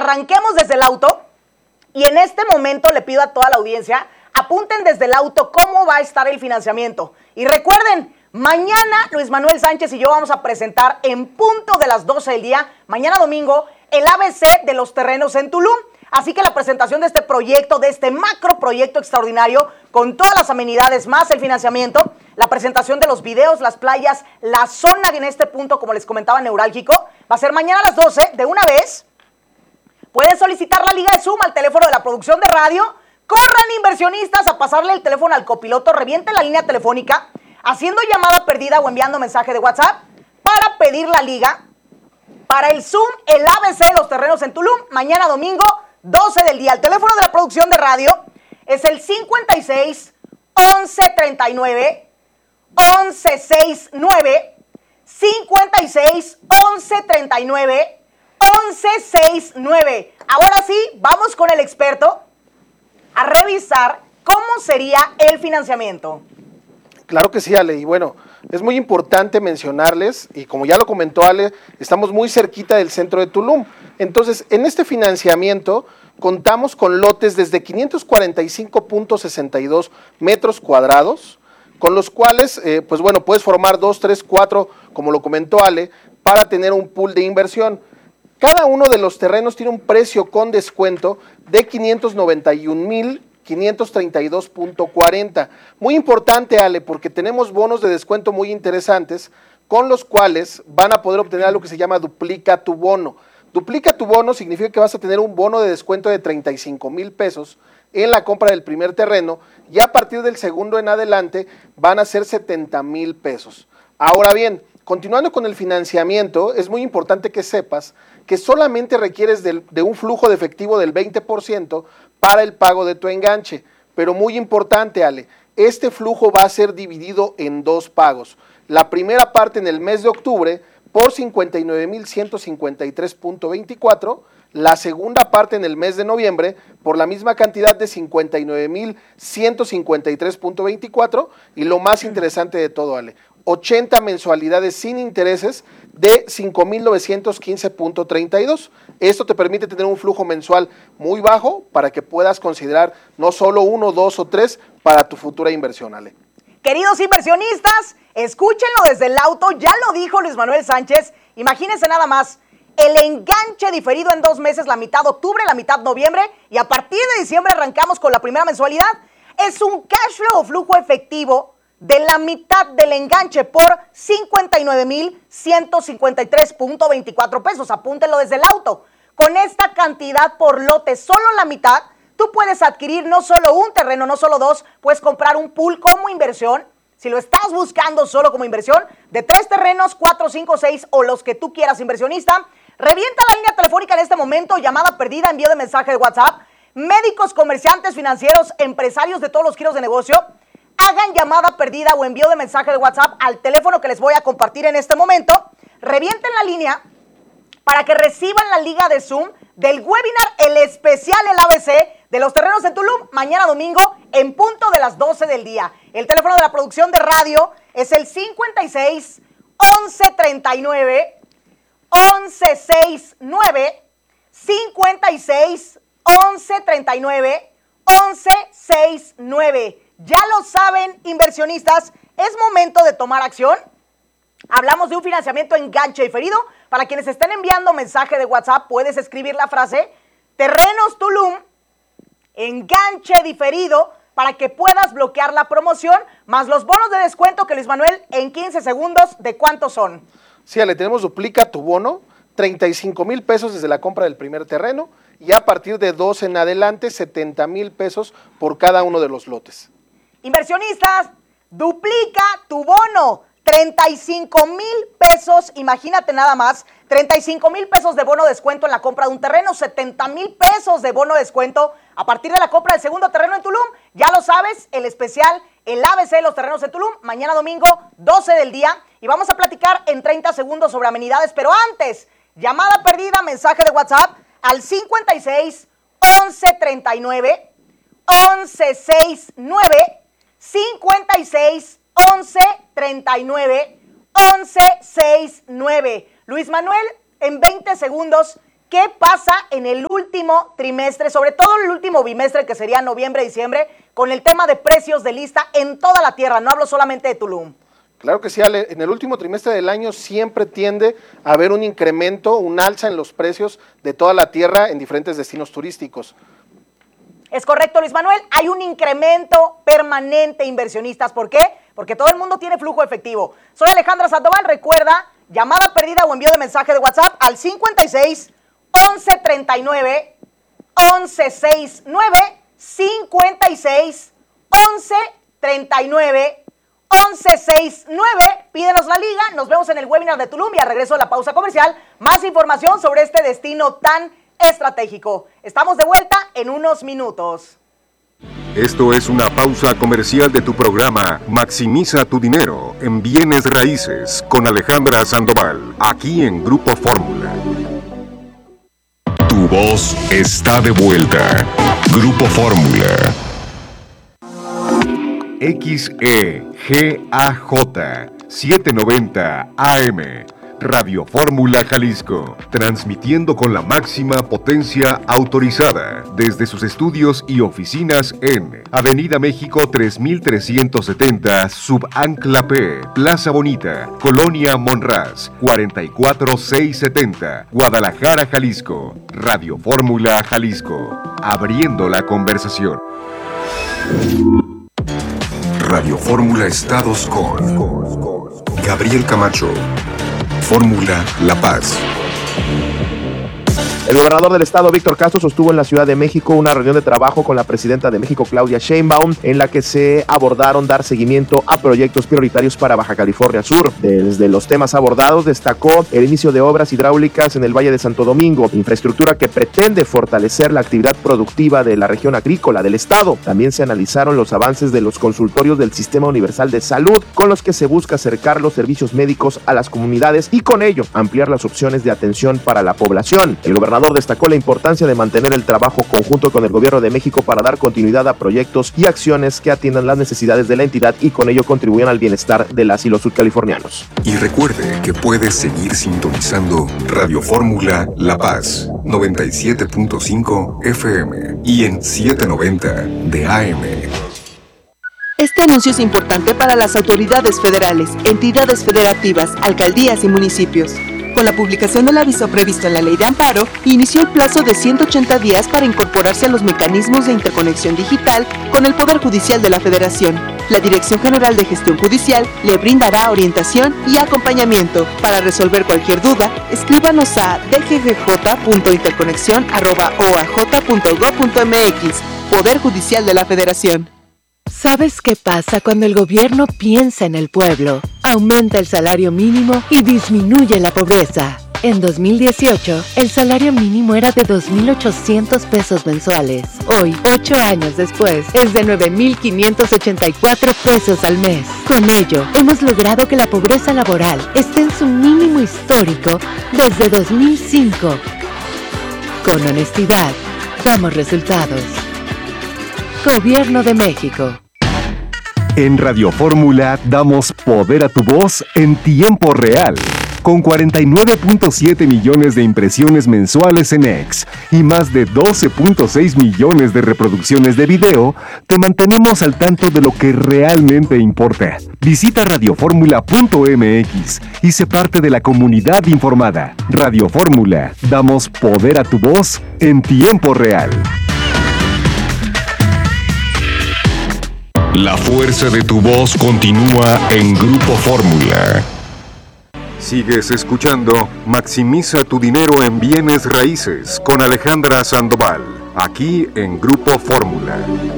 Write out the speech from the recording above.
arranquemos desde el auto y en este momento le pido a toda la audiencia, apunten desde el auto cómo va a estar el financiamiento. Y recuerden, mañana Luis Manuel Sánchez y yo vamos a presentar en punto de las 12 del día, mañana domingo, el ABC de los terrenos en Tulum. Así que la presentación de este proyecto, de este macro proyecto extraordinario, con todas las amenidades más el financiamiento, la presentación de los videos, las playas, la zona en este punto, como les comentaba, neurálgico, va a ser mañana a las 12, de una vez. Pueden solicitar la liga de Zoom al teléfono de la producción de radio. Corran inversionistas a pasarle el teléfono al copiloto, revienten la línea telefónica, haciendo llamada perdida o enviando mensaje de WhatsApp para pedir la liga para el Zoom, el ABC de los terrenos en Tulum, mañana domingo, 12 del día. El teléfono de la producción de radio es el 56 11 39 11 69, 56 11 39 11 69. Ahora sí, vamos con el experto a revisar cómo sería el financiamiento. Claro que sí, Ale, y bueno, es muy importante mencionarles, y como ya lo comentó Ale, estamos muy cerquita del centro de Tulum. Entonces, en este financiamiento contamos con lotes desde 545.62 metros cuadrados, con los cuales, pues bueno, puedes formar 2, 3, 4, como lo comentó Ale, para tener un pool de inversión. Cada uno de los terrenos tiene un precio con descuento de 591,532.40. Muy importante, Ale, porque tenemos bonos de descuento muy interesantes con los cuales van a poder obtener algo que se llama duplica tu bono. Duplica tu bono significa que vas a tener un bono de descuento de 35,000 pesos en la compra del primer terreno y a partir del segundo en adelante van a ser 70,000 pesos. Ahora bien, continuando con el financiamiento, es muy importante que sepas que solamente requieres de un flujo de efectivo del 20% para el pago de tu enganche. Pero muy importante, Ale, este flujo va a ser dividido en 2 pagos. La primera parte en el mes de octubre por 59,153.24, la segunda parte en el mes de noviembre por la misma cantidad de 59,153.24 y lo más interesante de todo, Ale, 80 mensualidades sin intereses de 5,915.32. Esto te permite tener un flujo mensual muy bajo para que puedas considerar no solo 1, 2 o 3 para tu futura inversión, Ale. Queridos inversionistas, escúchenlo desde el auto, ya lo dijo Luis Manuel Sánchez, imagínense nada más, el enganche diferido en 2 meses, la mitad de octubre, la mitad de noviembre, y a partir de diciembre arrancamos con la primera mensualidad. Es un cash flow o flujo efectivo de la mitad del enganche por 59,153.24 pesos. Apúntenlo desde el auto. Con esta cantidad por lote, solo la mitad, tú puedes adquirir no solo un terreno, no solo 2, puedes comprar un pool como inversión. Si lo estás buscando solo como inversión, de 3 terrenos, 4, 5, 6 o los que tú quieras, inversionista, revienta la línea telefónica en este momento, llamada perdida, envío de mensaje de WhatsApp, médicos, comerciantes, financieros, empresarios de todos los giros de negocio, hagan llamada perdida o envío de mensaje de WhatsApp al teléfono que les voy a compartir en este momento, revienten la línea para que reciban la liga de Zoom del webinar, el especial, el ABC de los terrenos en Tulum, mañana domingo en punto de las 12 del día. El teléfono de la producción de radio es el 56 11 39 11 69, 56 11 39 11 69. Ya lo saben, inversionistas, es momento de tomar acción. Hablamos de un financiamiento enganche diferido. Para quienes estén enviando mensaje de WhatsApp, puedes escribir la frase Terrenos Tulum, enganche diferido, para que puedas bloquear la promoción, más los bonos de descuento que Luis Manuel en 15 segundos, ¿de cuántos son? Sí, Ale, tenemos duplica tu bono, 35,000 pesos desde la compra del primer terreno y a partir de 2 en adelante, 70,000 pesos por cada uno de los lotes. Inversionistas, duplica tu bono, 35,000 pesos, imagínate nada más, 35,000 pesos de bono de descuento en la compra de un terreno, 70,000 pesos de bono de descuento a partir de la compra del segundo terreno en Tulum. Ya lo sabes, el especial, el ABC de los terrenos de Tulum, mañana domingo, 12 del día, y vamos a platicar en 30 segundos sobre amenidades, pero antes, llamada perdida, mensaje de WhatsApp al 56 11 39 11 69, 56 11 39 11 69. Luis Manuel, en 20 segundos, ¿Qué pasa en el último trimestre, sobre todo en el último bimestre, que sería noviembre, diciembre, con el tema de precios de lista en toda la tierra? No hablo solamente de Tulum. Claro que sí, Ale. En el último trimestre del año siempre tiende a haber un incremento, un alza en los precios de toda la tierra en diferentes destinos turísticos. Es correcto, Luis Manuel. Hay un incremento permanente, inversionistas. ¿Por qué? Porque todo el mundo tiene flujo efectivo. Soy Alejandra Sandoval. Recuerda, llamada perdida o envío de mensaje de WhatsApp al 56 11 39 11 69 56 11 39 11 69. Pídenos la liga. Nos vemos en el webinar de Tulum y al regreso de la pausa comercial, más información sobre este destino tan estratégico. Estamos de vuelta en unos minutos. Esto es una pausa comercial de tu programa Maximiza tu dinero en bienes raíces con Alejandra Sandoval, aquí en Grupo Fórmula. Tu voz está de vuelta. Grupo Fórmula. XEGAJ 790 AM. Radio Fórmula Jalisco, transmitiendo con la máxima potencia autorizada desde sus estudios y oficinas en Avenida México 3370, Subancla P, Plaza Bonita, Colonia Monraz, 44670, Guadalajara, Jalisco. Radio Fórmula Jalisco, abriendo la conversación. Radio Fórmula Estados con Gabriel Camacho. Fórmula La Paz. El gobernador del estado, Víctor Castro, sostuvo en la Ciudad de México una reunión de trabajo con la presidenta de México, Claudia Sheinbaum, en la que se abordaron dar seguimiento a proyectos prioritarios para Baja California Sur. Desde los temas abordados destacó el inicio de obras hidráulicas en el Valle de Santo Domingo, infraestructura que pretende fortalecer la actividad productiva de la región agrícola del estado. También se analizaron los avances de los consultorios del Sistema Universal de Salud, con los que se busca acercar los servicios médicos a las comunidades y con ello ampliar las opciones de atención para la población. El gobernador destacó la importancia de mantener el trabajo conjunto con el gobierno de México para dar continuidad a proyectos y acciones que atiendan las necesidades de la entidad y con ello contribuyan al bienestar de las y los sudcalifornianos. Y recuerde que puedes seguir sintonizando Radio Fórmula La Paz 97.5 FM y en 790 de AM. Este anuncio es importante para las autoridades federales, entidades federativas, alcaldías y municipios. Con la publicación del aviso previsto en la Ley de Amparo, inició el plazo de 180 días para incorporarse a los mecanismos de interconexión digital con el Poder Judicial de la Federación. La Dirección General de Gestión Judicial le brindará orientación y acompañamiento. Para resolver cualquier duda, escríbanos a dggj.interconexión@oaj.gov.mx. Poder Judicial de la Federación. ¿Sabes qué pasa cuando el gobierno piensa en el pueblo? Aumenta el salario mínimo y disminuye la pobreza. En 2018, el salario mínimo era de 2,800 pesos mensuales. Hoy, 8 años después, es de 9,584 pesos al mes. Con ello, hemos logrado que la pobreza laboral esté en su mínimo histórico desde 2005. Con honestidad, damos resultados. Gobierno de México. En Radio Fórmula damos poder a tu voz en tiempo real. Con 49.7 millones de impresiones mensuales en X y más de 12.6 millones de reproducciones de video, te mantenemos al tanto de lo que realmente importa. Visita radioformula.mx y sé parte de la comunidad informada. Radio Fórmula, damos poder a tu voz en tiempo real. La fuerza de tu voz continúa en Grupo Fórmula. Sigues escuchando Maximiza tu dinero en bienes raíces con Alejandra Sandoval, aquí en Grupo Fórmula.